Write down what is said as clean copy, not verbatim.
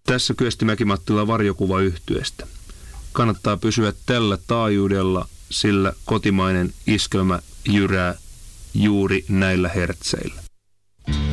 Tässä Kyösti Mäki-Mattila varjokuva yhtyeestä. Kannattaa pysyä tällä taajuudella, sillä kotimainen iskelmä jyrää juuri näillä hertseillä.